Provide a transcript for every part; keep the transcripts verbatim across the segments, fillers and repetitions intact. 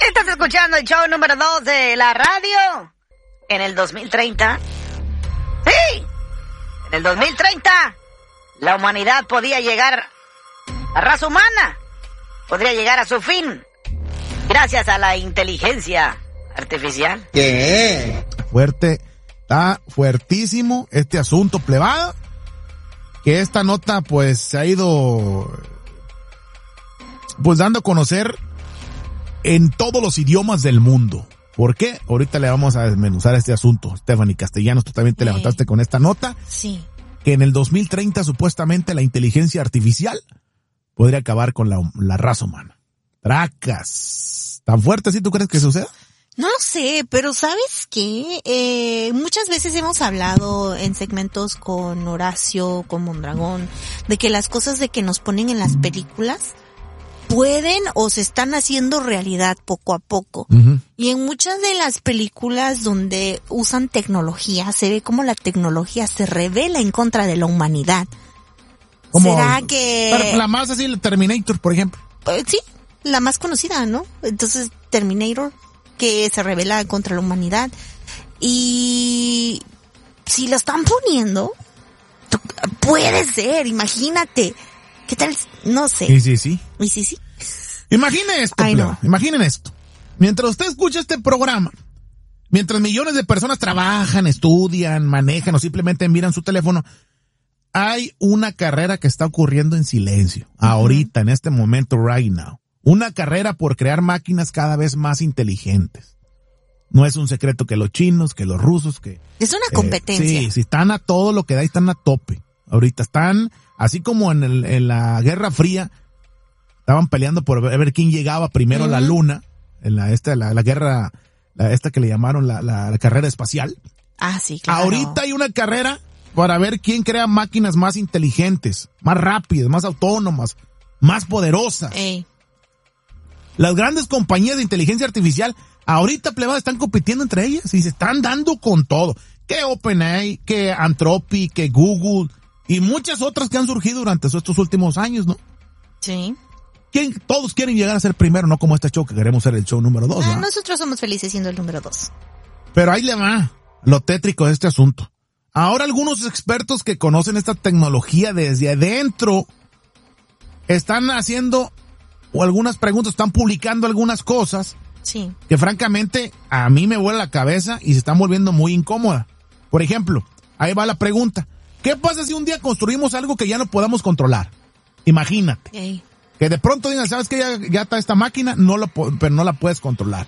Estás escuchando el show número dos de la radio. En el dos mil treinta. ¡Sí! En el dos mil treinta, la humanidad podía llegar, la raza humana podría llegar a su fin gracias a la inteligencia artificial. ¿Qué? Fuerte, está fuertísimo este asunto, plebada. Que esta nota pues se ha ido pues dando a conocer en todos los idiomas del mundo. ¿Por qué? Ahorita le vamos a desmenuzar este asunto. Stephanie Castellanos, tú también te sí. levantaste con esta nota. Sí. Que en el dos mil treinta supuestamente la inteligencia artificial podría acabar con la, la raza humana. Tracas. ¿Tan fuerte así tú crees que suceda? No lo sé, pero ¿sabes qué? Eh, muchas veces hemos hablado en segmentos con Horacio, con Mondragón, de que las cosas de que nos ponen en las películas pueden o se están haciendo realidad poco a poco. Uh-huh. Y en muchas de las películas donde usan tecnología, se ve como la tecnología se revela en contra de la humanidad. Como ¿Será que...? La más así, Terminator, por ejemplo. Eh, sí, la más conocida, ¿no? Entonces, Terminator, que se revela contra la humanidad. Y si la están poniendo, puede ser, imagínate. ¿Qué tal? No sé. Sí, sí, sí. Y sí, sí. Imaginen esto, Ay, no. Imaginen esto. Mientras usted escucha este programa, mientras millones de personas trabajan, estudian, manejan o simplemente miran su teléfono, hay una carrera que está ocurriendo en silencio. Uh-huh. Ahorita, en este momento, right now. Una carrera por crear máquinas cada vez más inteligentes. No es un secreto que los chinos, que los rusos, que... Es una competencia. Eh, sí, sí, están a todo lo que da y están a tope. Ahorita están... Así como en, el, en la Guerra Fría, estaban peleando por ver quién llegaba primero uh-huh. a la luna, en la esta la, la guerra, la, esta que le llamaron la, la, la carrera espacial. Ah, sí, claro. Ahorita hay una carrera para ver quién crea máquinas más inteligentes, más rápidas, más autónomas, más poderosas. Ey. Las grandes compañías de inteligencia artificial, ahorita, plebada, están compitiendo entre ellas y se están dando con todo. Que OpenAI, que Anthropic, que Google... Y muchas otras que han surgido durante estos últimos años, ¿no? Sí. ¿Quién? Todos quieren llegar a ser primero, no como este show que queremos ser el show número dos, ah, ¿no? Nosotros somos felices siendo el número dos. Pero ahí le va lo tétrico de este asunto. Ahora algunos expertos que conocen esta tecnología desde adentro están haciendo o algunas preguntas, están publicando algunas cosas sí. que francamente a mí me vuela la cabeza y se están volviendo muy incómodas. Por ejemplo, ahí va la pregunta. ¿Qué pasa si un día construimos algo que ya no podamos controlar? Imagínate. Ey. Que de pronto digan, ¿sabes qué? Ya, ya está esta máquina, no lo, pero no la puedes controlar.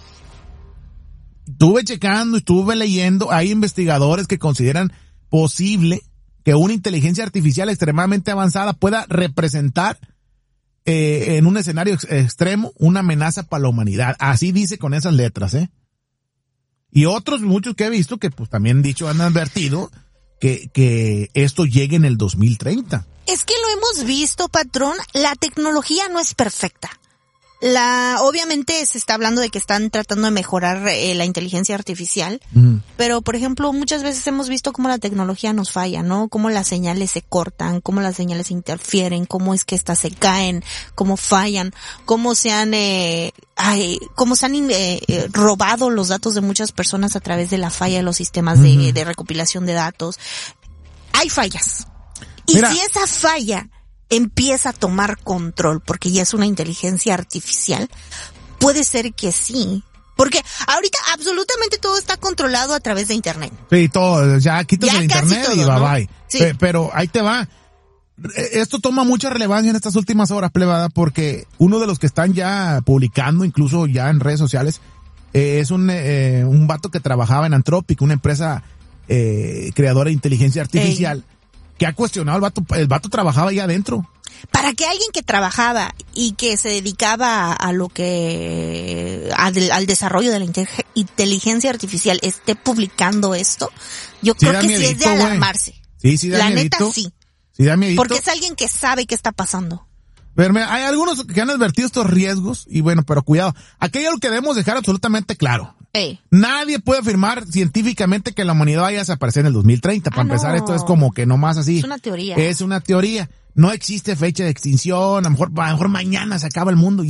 Estuve checando, estuve leyendo, hay investigadores que consideran posible que una inteligencia artificial extremadamente avanzada pueda representar eh, en un escenario ex- extremo una amenaza para la humanidad. Así dice con esas letras, ¿eh? Y otros, muchos que he visto, que pues también dicho, han advertido que, que esto llegue en el dos mil treinta. Es que lo hemos visto, patrón, la tecnología no es perfecta. La, obviamente se está hablando de que están tratando de mejorar eh, la inteligencia artificial, mm. pero por ejemplo muchas veces hemos visto cómo la tecnología nos falla, ¿no? Cómo las señales se cortan, cómo las señales interfieren, cómo es que estas se caen, cómo fallan, cómo se han, eh, ay, cómo se han eh, eh, robado los datos de muchas personas a través de la falla de los sistemas de, mm. de recopilación de datos. Hay fallas. Y Mira. si esa falla empieza a tomar control, porque ya es una inteligencia artificial, puede ser que sí. Porque ahorita absolutamente todo está controlado a través de internet. Sí, todo, ya quitas el internet todo, y bye ¿no? bye. Sí. P- pero ahí te va. Esto toma mucha relevancia en estas últimas horas, plebada, porque uno de los que están ya publicando, incluso ya en redes sociales, eh, es un, eh, un vato que trabajaba en Anthropic, una empresa eh, creadora de inteligencia artificial. Ey. Que ha cuestionado el vato, el vato trabajaba ahí adentro. Para que alguien que trabajaba y que se dedicaba a lo que, a, al desarrollo de la inteligencia artificial esté publicando esto, yo sí creo que miedito, sí es de alarmarse. Sí, sí da La miedito. neta sí. Sí da miedito. Porque es alguien que sabe qué está pasando. Pero mira, hay algunos que han advertido estos riesgos y bueno, pero cuidado. Aquí hay algo que debemos dejar absolutamente claro. Ey. Nadie puede afirmar científicamente que la humanidad vaya a desaparecer en el dos mil treinta. Para ah, empezar, no. esto es como que nomás así. Es una teoría. Es una teoría. No existe fecha de extinción. A lo mejor, a lo mejor mañana se acaba el mundo ya.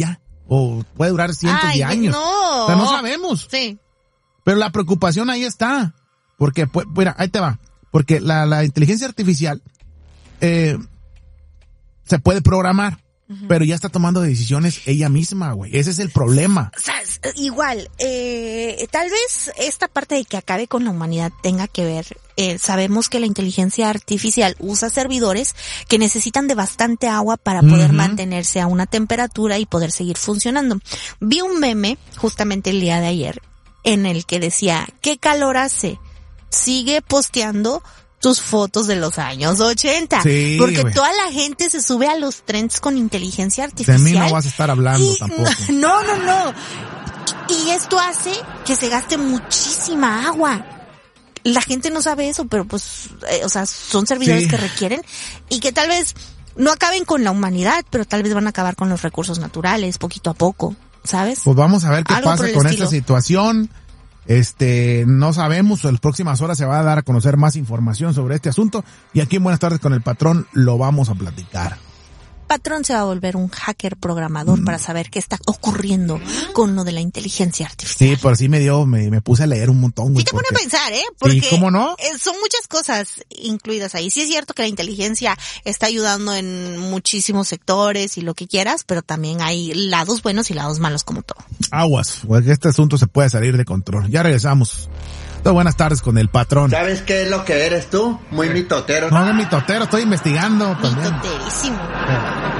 o puede durar cientos Ay, de años. No. O sea, no sabemos. Sí. Pero la preocupación ahí está. Porque, pues, mira, ahí te va. Porque la, la inteligencia artificial eh, se puede programar. Pero ya está tomando decisiones ella misma, güey. Ese es el problema. O sea, igual, eh, tal vez esta parte de que acabe con la humanidad tenga que ver, eh, sabemos que la inteligencia artificial usa servidores que necesitan de bastante agua para poder uh-huh. mantenerse a una temperatura y poder seguir funcionando. Vi un meme justamente el día de ayer en el que decía, ¿qué calor hace? Sigue posteando tus fotos de los años ochenta. Sí, porque wey. Toda la gente se sube a los trends con inteligencia artificial. De mí no vas a estar hablando y, tampoco. No, no, no. Y esto hace que se gaste muchísima agua. La gente no sabe eso, pero pues, eh, o sea, son servidores sí. que requieren y que tal vez no acaben con la humanidad, pero tal vez van a acabar con los recursos naturales poquito a poco, ¿sabes? Pues vamos a ver qué Algo pasa con estilo. esta situación. Este, no sabemos, en las próximas horas se va a dar a conocer más información sobre este asunto y aquí en Buenas Tardes con el Patrón lo vamos a platicar. Patrón se va a volver un hacker programador mm. para saber qué está ocurriendo con lo de la inteligencia artificial. Sí, por sí me dio, me, me puse a leer un montón. Sí te pone a pensar, ¿eh? Porque ¿y cómo no? Son muchas cosas incluidas ahí. Sí es cierto que la inteligencia está ayudando en muchísimos sectores y lo que quieras, pero también hay lados buenos y lados malos como todo. Aguas, porque este asunto se puede salir de control. Ya regresamos. Entonces, buenas tardes con el Patrón. ¿Sabes qué es lo que eres tú? Muy mitotero. No, no mitotero, estoy investigando también. Mitoterísimo. Eh.